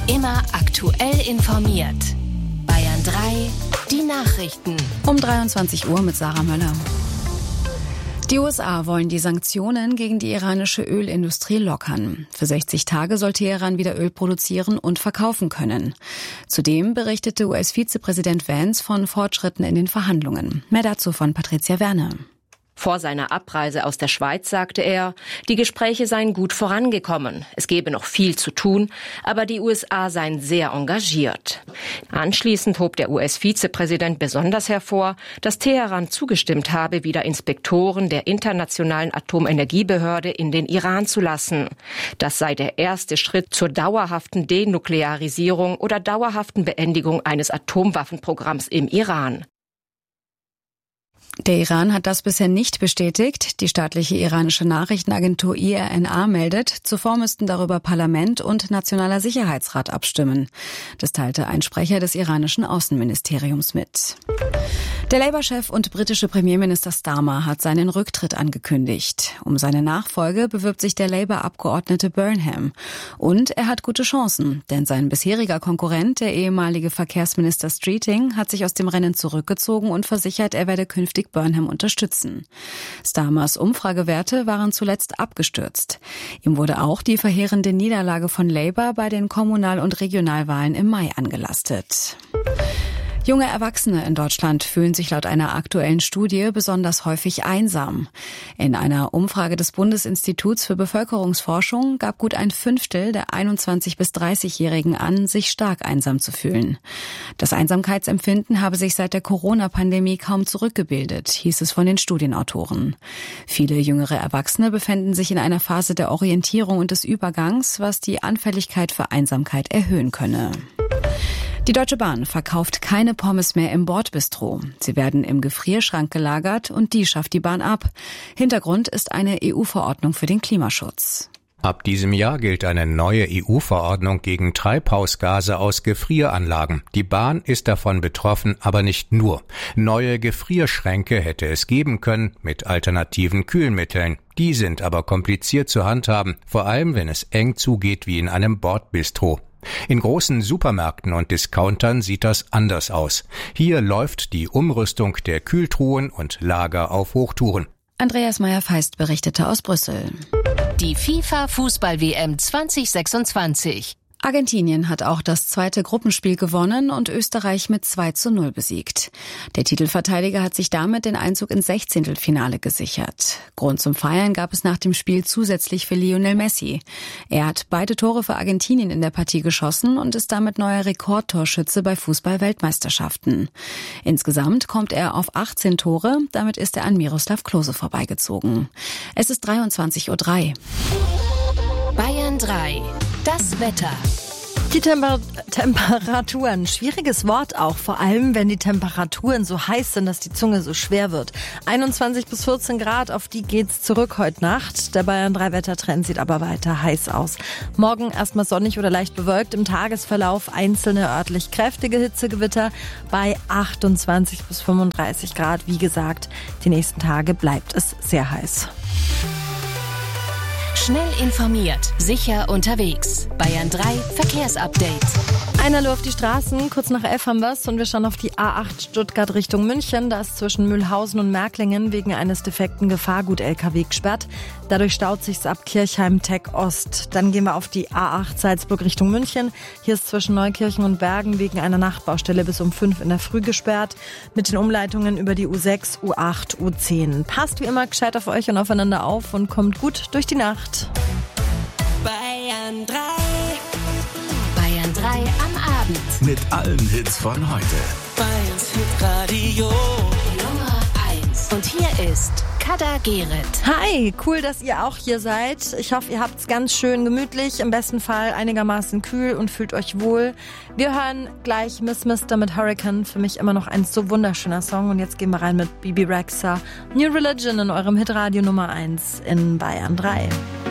Immer aktuell informiert. Bayern 3, die Nachrichten. Um 23 Uhr mit Sarah Möller. Die USA wollen die Sanktionen gegen die iranische Ölindustrie lockern. Für 60 Tage soll Teheran wieder Öl produzieren und verkaufen können. Zudem berichtete US-Vizepräsident Vance von Fortschritten in den Verhandlungen. Mehr dazu von Patricia Werner. Vor seiner Abreise aus der Schweiz sagte er, die Gespräche seien gut vorangekommen. Es gebe noch viel zu tun, aber die USA seien sehr engagiert. Anschließend hob der US-Vizepräsident besonders hervor, dass Teheran zugestimmt habe, wieder Inspektoren der Internationalen Atomenergiebehörde in den Iran zu lassen. Das sei der erste Schritt zur dauerhaften Denuklearisierung oder dauerhaften Beendigung eines Atomwaffenprogramms im Iran. Der Iran hat das bisher nicht bestätigt. Die staatliche iranische Nachrichtenagentur IRNA meldet, zuvor müssten darüber Parlament und Nationaler Sicherheitsrat abstimmen. Das teilte ein Sprecher des iranischen Außenministeriums mit. Der Labour-Chef und britische Premierminister Starmer hat seinen Rücktritt angekündigt. Um seine Nachfolge bewirbt sich der Labour-Abgeordnete Burnham. Und er hat gute Chancen, denn sein bisheriger Konkurrent, der ehemalige Verkehrsminister Streeting, hat sich aus dem Rennen zurückgezogen und versichert, er werde künftig Burnham unterstützen. Starmers Umfragewerte waren zuletzt abgestürzt. Ihm wurde auch die verheerende Niederlage von Labour bei den Kommunal- und Regionalwahlen im Mai angelastet. Junge Erwachsene in Deutschland fühlen sich laut einer aktuellen Studie besonders häufig einsam. In einer Umfrage des Bundesinstituts für Bevölkerungsforschung gab gut ein Fünftel der 21- bis 30-Jährigen an, sich stark einsam zu fühlen. Das Einsamkeitsempfinden habe sich seit der Corona-Pandemie kaum zurückgebildet, hieß es von den Studienautoren. Viele jüngere Erwachsene befänden sich in einer Phase der Orientierung und des Übergangs, was die Anfälligkeit für Einsamkeit erhöhen könne. Die Deutsche Bahn verkauft keine Pommes mehr im Bordbistro. Sie werden im Gefrierschrank gelagert und die schafft die Bahn ab. Hintergrund ist eine EU-Verordnung für den Klimaschutz. Ab diesem Jahr gilt eine neue EU-Verordnung gegen Treibhausgase aus Gefrieranlagen. Die Bahn ist davon betroffen, aber nicht nur. Neue Gefrierschränke hätte es geben können mit alternativen Kühlmitteln. Die sind aber kompliziert zu handhaben, vor allem wenn es eng zugeht wie in einem Bordbistro. In großen Supermärkten und Discountern sieht das anders aus. Hier läuft die Umrüstung der Kühltruhen und Lager auf Hochtouren. Andreas Meyer-Feist berichtete aus Brüssel. Die FIFA-Fußball-WM 2026. Argentinien hat auch das zweite Gruppenspiel gewonnen und Österreich mit 2:0 besiegt. Der Titelverteidiger hat sich damit den Einzug ins Sechzehntelfinale gesichert. Grund zum Feiern gab es nach dem Spiel zusätzlich für Lionel Messi. Er hat beide Tore für Argentinien in der Partie geschossen und ist damit neuer Rekordtorschütze bei Fußball-Weltmeisterschaften. Insgesamt kommt er auf 18 Tore, damit ist er an Miroslav Klose vorbeigezogen. Es ist 23:03 Uhr. Bayern 3. Das Wetter. Die Temperaturen, schwieriges Wort auch, vor allem wenn die Temperaturen so heiß sind, dass die Zunge so schwer wird. 21 bis 14 Grad, auf die geht's zurück heute Nacht. Der Bayern 3 Wettertrend sieht aber weiter heiß aus. Morgen erstmal sonnig oder leicht bewölkt, im Tagesverlauf einzelne örtlich kräftige Hitzegewitter bei 28 bis 35 Grad. Wie gesagt, die nächsten Tage bleibt es sehr heiß. Schnell informiert, sicher unterwegs. Bayern 3 Verkehrsupdate. Einerlei auf die Straßen, kurz nach 11 haben wir's und wir schauen auf die A8 Stuttgart Richtung München. Da ist zwischen Mühlhausen und Märklingen wegen eines defekten Gefahrgut-LKW gesperrt. Dadurch staut sich's ab Kirchheim-Tech Ost. Dann gehen wir auf die A8 Salzburg Richtung München. Hier ist zwischen Neukirchen und Bergen wegen einer Nachtbaustelle bis um 5 in der Früh gesperrt. Mit den Umleitungen über die U6, U8, U10. Passt wie immer gescheit auf euch und aufeinander auf und kommt gut durch die Nacht. Bayern 3. Bayern 3 am Abend. Mit allen Hits von heute. Bayerns Hitradio Nummer 1. Und hier ist Kader Gerrit. Hi, cool, dass ihr auch hier seid. Ich hoffe, ihr habt's ganz schön gemütlich, im besten Fall einigermaßen kühl und fühlt euch wohl. Wir hören gleich Miss Mister mit Hurricane, für mich immer noch ein so wunderschöner Song. Und jetzt gehen wir rein mit Bibi Rexha, New Religion in eurem Hitradio Nummer 1 in Bayern 3.